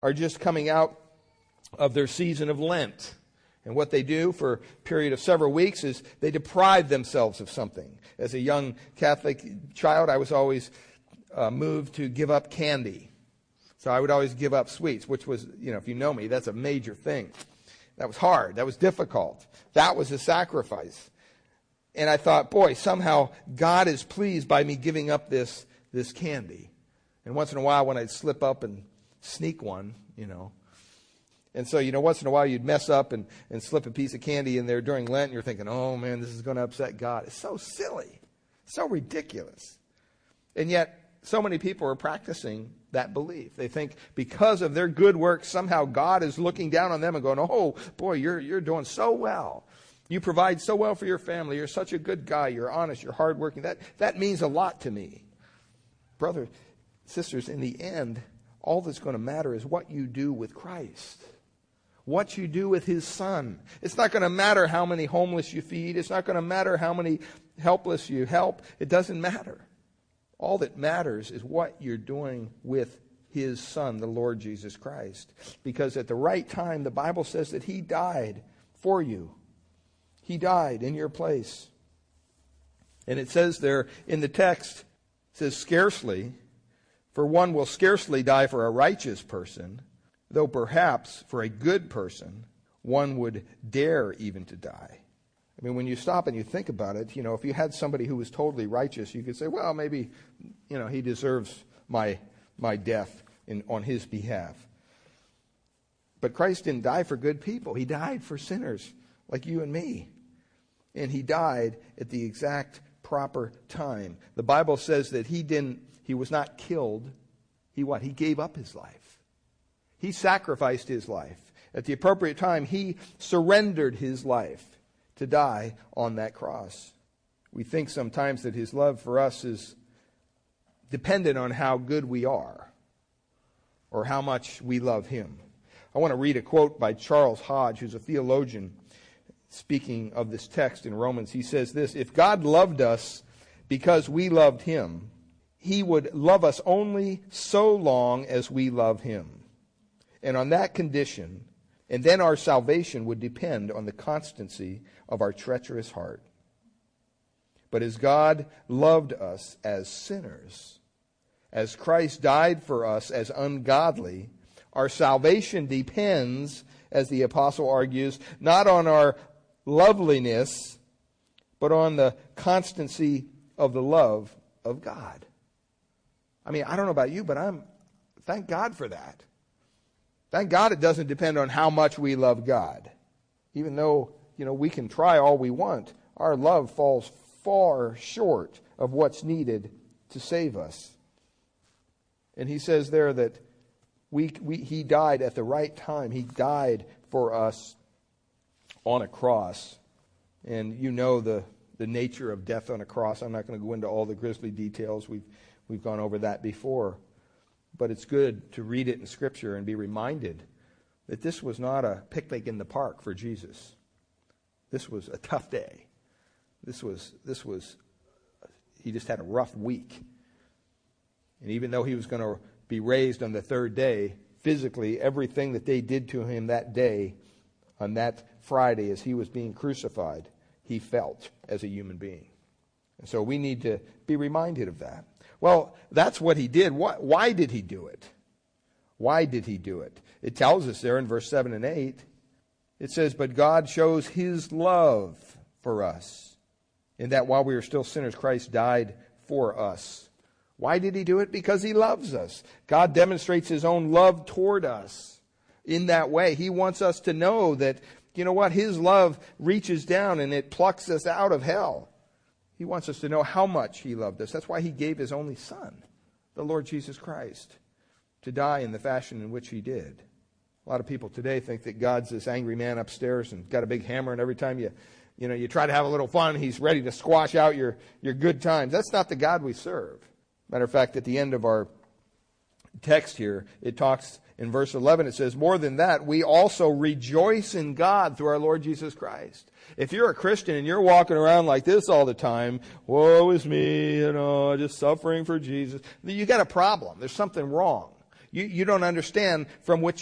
are just coming out of their season of Lent. And what they do for a period of several weeks is they deprive themselves of something. As a young Catholic child, I was always moved to give up candy. So I would always give up sweets, which was, if you know me, that's a major thing. That was hard. That was difficult. That was a sacrifice. And I thought, boy, somehow God is pleased by me giving up this candy. And once in a while when I'd slip up and sneak one, And so, once in a while you'd mess up and slip a piece of candy in there during Lent, and you're thinking, oh man, this is going to upset God. It's so silly. So ridiculous. And yet, so many people are practicing that belief. They think because of their good works, somehow God is looking down on them and going, oh, boy, you're doing so well. You provide so well for your family. You're such a good guy. You're honest. You're hardworking. That means a lot to me. Brothers, sisters, in the end, all that's going to matter is what you do with Christ. What you do with His Son. It's not going to matter how many homeless you feed. It's not going to matter how many helpless you help. It doesn't matter. All that matters is what you're doing with His Son, the Lord Jesus Christ. Because at the right time, the Bible says that He died for you. He died in your place. And it says there in the text, it says, scarcely, for one will scarcely die for a righteous person, though perhaps for a good person, one would dare even to die. I mean, when you stop and you think about it, if you had somebody who was totally righteous, you could say, well, maybe, he deserves my death on his behalf. But Christ didn't die for good people. He died for sinners like you and me. And He died at the exact proper time. The Bible says that He was not killed. He gave up His life. He sacrificed His life. At the appropriate time, He surrendered His life to die on that cross. We think sometimes that His love for us is dependent on how good we are or how much we love Him. I want to read a quote by Charles Hodge, who's a theologian, speaking of this text in Romans. He says this, if God loved us because we loved Him, He would love us only so long as we love Him. And on that condition, and then our salvation would depend on the constancy of our treacherous heart. But as God loved us as sinners, as Christ died for us as ungodly, our salvation depends, as the apostle argues, not on our loveliness, but on the constancy of the love of God. I mean, I don't know about you, but thank God for that. Thank God it doesn't depend on how much we love God. Even though, we can try all we want, our love falls far short of what's needed to save us. And he says there that He died at the right time. He died for us on a cross. And the nature of death on a cross. I'm not going to go into all the grisly details. We've gone over that before. But it's good to read it in Scripture and be reminded that this was not a picnic in the park for Jesus. This was a tough day. He just had a rough week. And even though He was going to be raised on the third day, physically, everything that they did to Him that day, on that Friday as He was being crucified, He felt as a human being. And so we need to be reminded of that. Well, that's what He did. Why did He do it? Why did He do it? It tells us there in verse 7 and 8. It says, but God shows His love for us, in that while we were still sinners, Christ died for us. Why did He do it? Because He loves us. God demonstrates His own love toward us in that way. He wants us to know that, His love reaches down and it plucks us out of hell. He wants us to know how much He loved us. That's why He gave His only Son, the Lord Jesus Christ, to die in the fashion in which He did. A lot of people today think that God's this angry man upstairs and got a big hammer, and every time you try to have a little fun, He's ready to squash out your good times. That's not the God we serve. Matter of fact, at the end of our text here, it talks in verse 11, it says, more than that, we also rejoice in God through our Lord Jesus Christ. If you're a Christian and you're walking around like this all the time, woe is me, just suffering for Jesus, you got a problem. There's something wrong. You don't understand from which